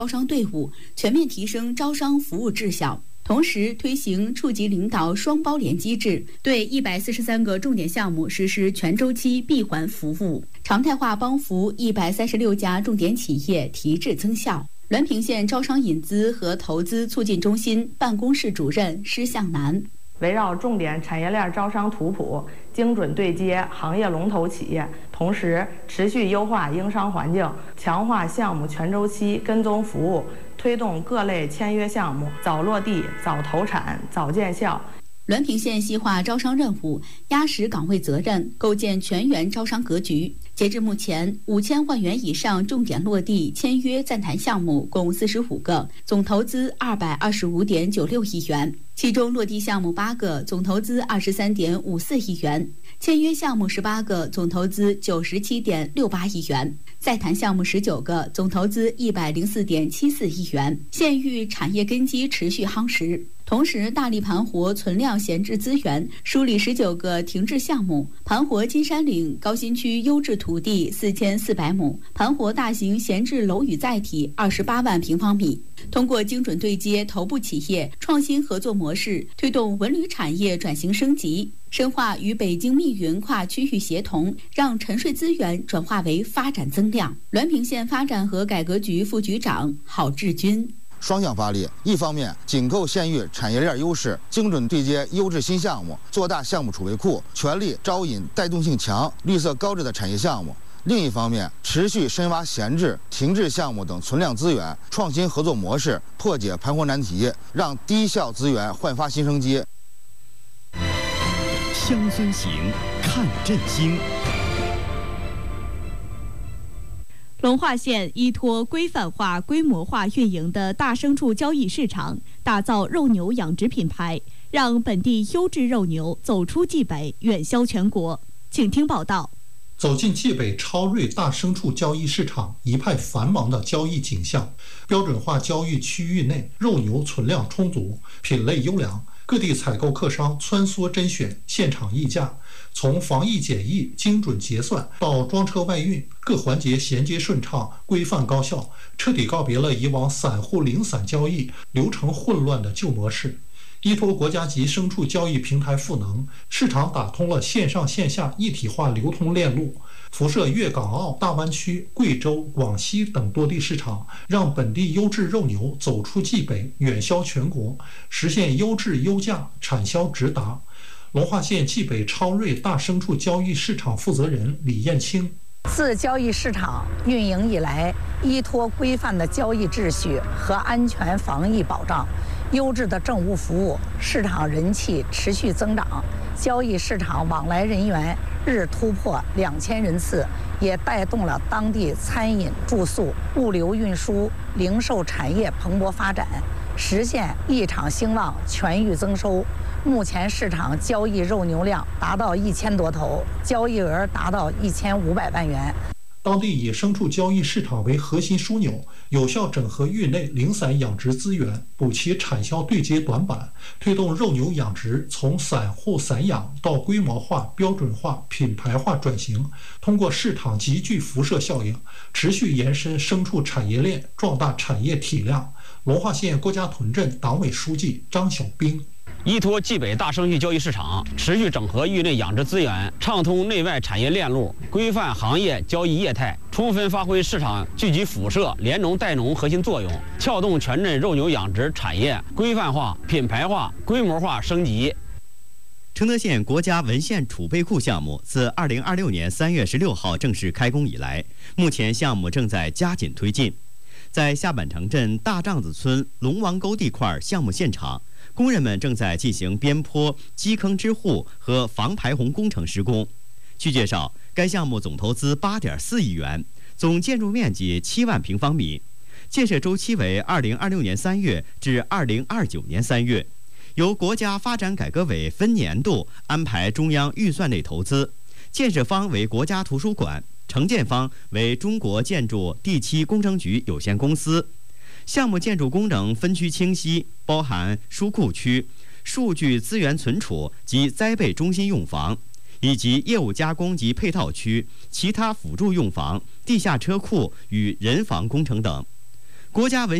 招商队伍，全面提升招商服务质效。同时推行处级领导双包联机制，对143个重点项目实施全周期闭环服务，常态化帮扶136家重点企业提质增效。滦平县招商引资和投资促进中心办公室主任施向南。 围绕重点产业链招商图谱，精准对接行业龙头企业，同时持续优化营商环境，强化项目全周期跟踪服务，推动各类签约项目早落地、早投产、早见效。 滦平县细化招商任务，压实岗位责任，构建全员招商格局。截至目前，5000万元以上重点落地签约暂谈项目共45个，总投资225.96亿元，其中落地项目8个，总投资23.54亿元；签约项目18个，总投资97.68亿元；再谈项目19个，总投资104.74亿元。县域产业根基持续夯实。同时，大力盘活存量闲置资源，梳理19个停滞项目，盘活金山岭高新区优质土地4400亩，盘活大型闲置楼宇载体28万平方米。通过精准对接头部企业、创新合作模式，推动文旅产业转型升级，深化与北京密云跨区域协同，让沉睡资源转化为发展增量。滦平县发展和改革局副局长郝志军。 双向发力，一方面紧扣县域产业链优势，精准对接优质新项目，做大项目储备库，全力招引带动性强、绿色高质的产业项目；另一方面，持续深挖闲置、停滞项目等存量资源，创新合作模式，破解盘活难题，让低效资源焕发新生机。 乡村行，看振兴。 龙华县依托规范化、规模化运营的大牲畜交易市场，打造肉牛养殖品牌，让本地优质肉牛走出冀北，远销全国。请听报道。 走进冀北超瑞大牲畜交易市场，一派繁忙的交易景象。标准化交易区域内，肉牛存量充足，品类优良，各地采购客商穿梭甄选，现场议价。从防疫检疫、精准结算到装车外运，各环节衔接顺畅、规范高效，彻底告别了以往散户零散交易、流程混乱的旧模式。依托国家级牲畜交易平台赋能，市场打通了线上线下一体化流通链路，辐射粤港澳大湾区、贵州、广西等多地市场，让本地优质肉牛走出冀北，远销全国，实现优质优价、产销直达。龙华县冀北超瑞大牲畜交易市场负责人李艳青： 自交易市场运营以来，依托规范的交易秩序和安全防疫保障，优质的政务服务，市场人气持续增长，交易市场往来人员日突破2000人次，也带动了当地餐饮、住宿、物流运输、零售产业蓬勃发展，实现一场兴旺、全域增收。目前市场交易肉牛量达到1000多头，交易额达到1500万元。 当地以牲畜交易市场为核心枢纽，有效整合域内零散养殖资源，补齐产销对接短板，推动肉牛养殖从散户散养到规模化、标准化、品牌化转型。通过市场集聚辐射效应，持续延伸牲畜产业链，壮大产业体量。龙华县郭家屯镇党委书记张小兵： 依托冀北大牲畜交易市场，持续整合域内养殖资源，畅通内外产业链路，规范行业交易业态，充分发挥市场聚集辐射、联农带农核心作用，撬动全镇肉牛养殖产业规范化、品牌化、规模化升级。 承德县国家文献储备库项目自2026年3月16号正式开工以来，目前项目正在加紧推进。在下坂城镇大帐子村龙王沟地块项目现场，工人们正在进行边坡、基坑支护和防排洪工程施工。据介绍，该项目总投资8.4亿元，总建筑面积7万平方米，建设周期为2026年3月至2029年3月，由国家发展改革委分年度安排中央预算内投资，建设方为国家图书馆，承建方为中国建筑第7工程局有限公司。项目建筑工程分区清晰，包含书库区、数据资源存储及栽培中心用房，以及业务加工及配套区、其他辅助用房、地下车库与人防工程等。 国家文